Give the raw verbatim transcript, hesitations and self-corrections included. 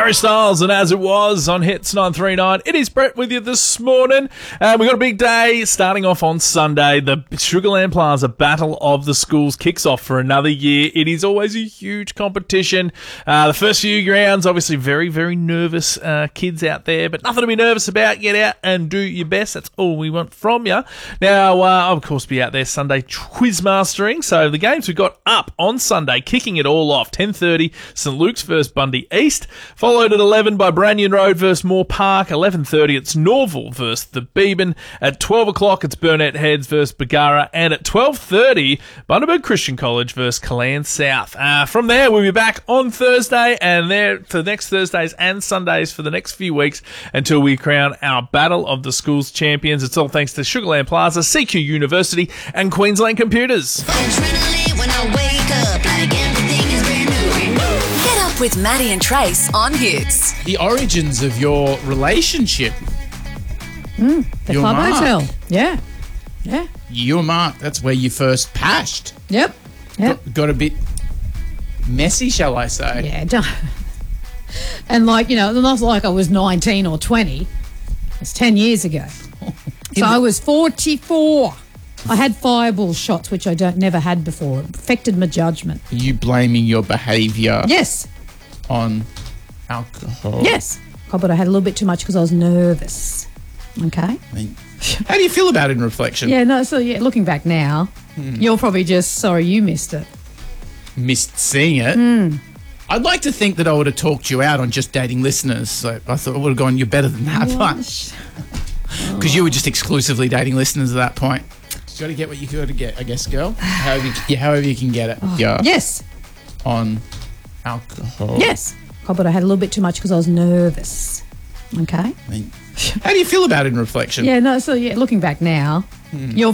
Harry Styles and As It Was on Hits nine three nine. It is Brett with you this morning. Uh, we've got a big day starting off on Sunday. The Sugarland Plaza Battle of the Schools kicks off for another year. It is always a huge competition. Uh, the first few rounds, obviously very, very nervous uh, kids out there, but nothing to be nervous about. Get out and do your best. That's all we want from you. Now, uh, I'll of course be out there Sunday quizmastering. So the games we've got up on Sunday, kicking it all off, ten thirty, St Luke's versus Bundy East. Followed at eleven by Brannion Road versus Moore Park. eleven thirty, it's Norval versus the Beeban. At twelve o'clock, it's Burnett Heads versus Bagara. And at twelve thirty, Bundaberg Christian College versus Callan South. Uh, from there, we'll be back on Thursday and there for the next Thursdays and Sundays for the next few weeks until we crown our Battle of the Schools champions. It's all thanks to Sugarland Plaza, C Q University, and Queensland Computers. Adrenaline when I wake up, like everything is brand new. Get up with Maddie and Trace on Hits. The origins of your relationship. Mm, the Your Club mark. Hotel. Yeah. Yeah. You and Mark, that's where you first pashed. Yep. Yep. Got, got a bit messy, shall I say? Yeah. Don't. And like, you know, not like I was nineteen or twenty. It's ten years ago. So I was forty-four. I had fireball shots, which I don't never had before. It affected my judgment. Are you blaming your behaviour Yes. on alcohol? Yes. Oh, but I had a little bit too much because I was nervous. Okay. I mean, how do you feel about it in reflection? Yeah, no, so yeah, looking back now, you're probably just sorry you missed it. Missed seeing it. Mm. I'd like to think that I would have talked you out on just dating listeners. So I thought I would have gone, you're better than that. Because you were just exclusively dating listeners at that point. You got to get what you got to get, I guess, girl. However you, yeah, however you can get it. Yeah. Yes. On alcohol. Yes. Oh, but I had a little bit too much because I was nervous. Okay. I mean, how do you feel about it in reflection? Yeah, no, so yeah, looking back now, you're